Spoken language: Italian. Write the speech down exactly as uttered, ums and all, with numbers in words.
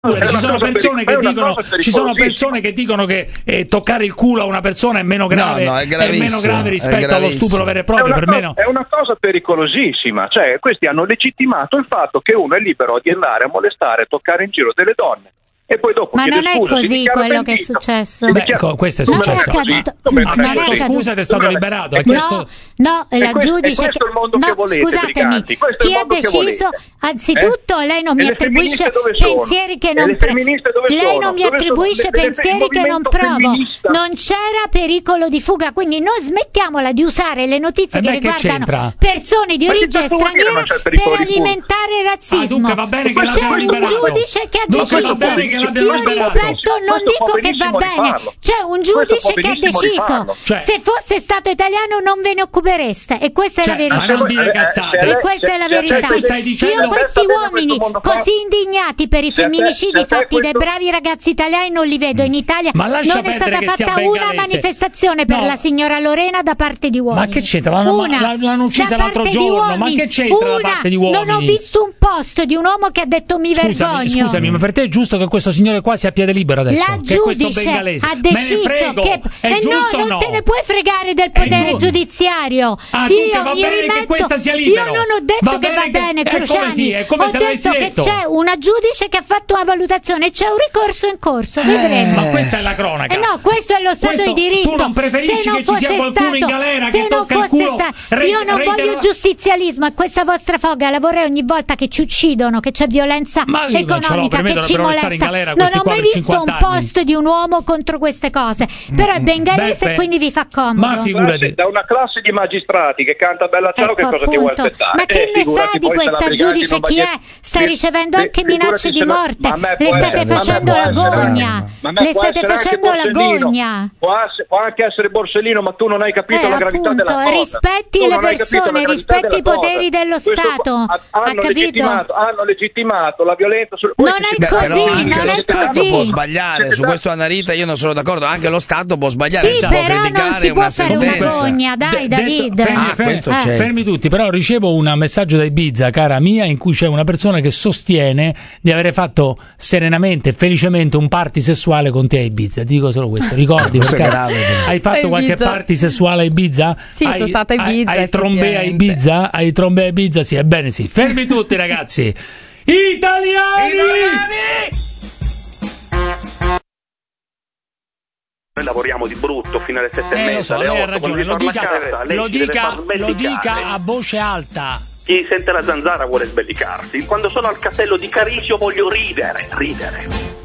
Ci sono persone che dicono ci sono persone che dicono che eh, toccare il culo a una persona è meno grave, no, no, è è meno grave rispetto allo stupro vero e proprio. Per cosa, me no. È una cosa pericolosissima, cioè questi hanno legittimato il fatto che uno è libero di andare a molestare, toccare in giro delle donne. E poi dopo ma non è scusa, così quello che è successo. Beh, ecco, questo è successo. Non è accaduto. Scusa, è stato liberato. Ha chiesto... No, no, la questo, giudice. Questo è il mondo no, che volete, scusatemi, chi ha deciso? Anzitutto, eh? lei non e mi attribuisce pensieri che non provo. Lei non mi attribuisce sono? pensieri che non provo. Femminista. Non c'era pericolo di fuga, quindi non smettiamola di usare le notizie eh che beh, riguardano che persone di origine straniera per alimentare il razzismo. Ah, dunque va bene che c'è un giudice che ha deciso. Io non dico che va bene, c'è un giudice che ha deciso. Cioè, se fosse stato italiano non ve ne occupereste, e questa cioè, è la verità. Ma non dire cazzate. E questa è la verità. Io questi uomini così indignati per i femminicidi fatti dai bravi ragazzi italiani non li vedo. In Italia non è stata fatta una manifestazione per la signora Lorena da parte di uomini. Ma che c'entra? L'hanno, una, l'hanno uccisa l'altro giorno. Ma che c'entra una, da parte di uomini? Non ho visto un post di un uomo che ha detto mi scusami, vergogno. Scusami, ma per te è giusto che questo signore qua sia a piede libero adesso? La giudice ha deciso che e no, non no? te ne puoi fregare del potere giudiziario. Ah, io va mi bene rimetto, che questa sia libero. io non ho detto va che va bene, che, Cruciani. Sì, è come ho se detto che detto. c'è una giudice che ha fatto una valutazione e c'è un ricorso in corso. Vedremo. Ma questa è la cronaca. Eh no, questo è lo Stato questo, di diritto. Tu non preferisci non che ci sia qualcuno stato, in galera se che non tocca il culo? Sta, re, io non reitera... voglio giustizialismo e questa vostra foga la vorrei ogni volta che ci uccidono, che c'è violenza ma economica, che ci molesta. Non ho mai visto un post di un uomo contro queste cose. Però è bengalese e quindi vi fa comodo. Ma figurati. Da una classe di magistrati che canta Bella Ciao, ecco, che cosa appunto. ti vuoi aspettare? Ma che eh, ne sa di questa giudice chi è? Sta ricevendo anche minacce di morte. Le state facendo la gogna. Le state facendo la gogna. Può anche essere Borsellino, ma tu non hai capito eh, la gravità appunto, della cosa. Rispetti le persone, rispetti i poteri dello Stato. Ha capito? Hanno legittimato la violenza sul... Non è Beh, così, però anche non lo è Stato così. può sbagliare, su questo Annarita io non sono d'accordo, anche lo Stato può sbagliare, sì, si però può criticare non si può una fare sentenza. una gogna, dai De- David. detto, fermi, ah, fermi, questo eh, c'è. fermi tutti, però ricevo un messaggio da Ibiza, cara mia, in cui c'è una persona che sostiene di avere fatto serenamente e felicemente un party sessuale con te a Ibiza. Ti dico solo questo, ricordi? Questo è perché grave, hai fatto qualche party sessuale a Ibiza? Sì, hai, sono stata a Ibiza. Hai, hai trombè a Ibiza? Hai trombè a Ibiza? Sì, ebbene sì. Fermi tutti ragazzi. Italiani! Italiani! Noi lavoriamo di brutto fino alle sette eh, e mezza, lo so, alle lei ha otto, ragione, lo dica, casa, lei lo, dica, lo dica a voce voce alta. Chi sente la zanzara vuole sbellicarsi. Quando sono al castello di Carisio voglio ridere, ridere.